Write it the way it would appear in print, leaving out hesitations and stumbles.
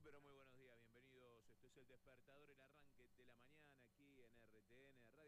pero muy buenos días, bienvenidos. Esto es El Despertador, el arranque de la mañana aquí en RTN